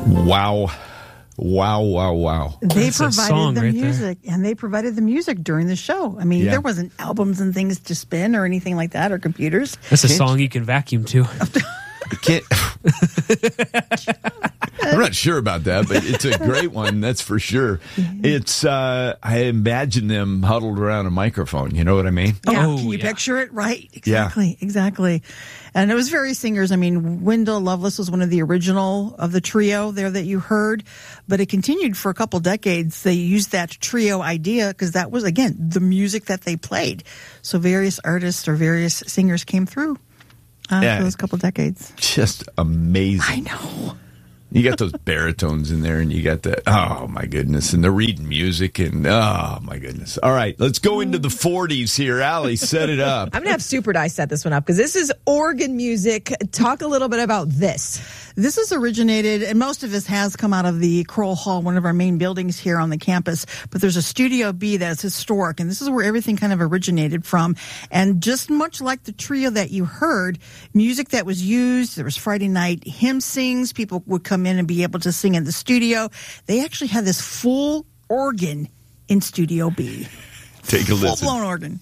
Wow. Wow. They That's a provided song the right music, and they provided the music during the show. I mean, Yeah. there wasn't albums and things to spin or anything like that, or computers. That's a song you can vacuum to. Can't. I'm not sure about that, but it's a great one, that's for sure. It's I imagine them huddled around a microphone, you know what I mean? Yeah, Oh, can you yeah. picture it? Right. Yeah. Exactly. And it was very singers. I mean, Wendell Lovelace was one of the original of the trio there that you heard, but it continued for a couple decades. They used that trio idea because that was, again, the music that they played. So various artists or various singers came through for those couple decades. Just amazing. I know. You got those baritones in there, and you got the, oh, my goodness, and they're reading music, and, oh, my goodness. All right, let's go into the 40s here. Allie, set it up. I'm going to have Super Dice set this one up because this is organ music. Talk a little bit about this. This is originated, and most of this has come out of the Kroll Hall, one of our main buildings here on the campus. But there's a Studio B that's historic, and this is where everything kind of originated from. And just much like the trio that you heard, music that was used, there was Friday night hymn sings. People would come in and be able to sing in the studio. They actually had this full organ in Studio B. Take a listen. Full-blown organ.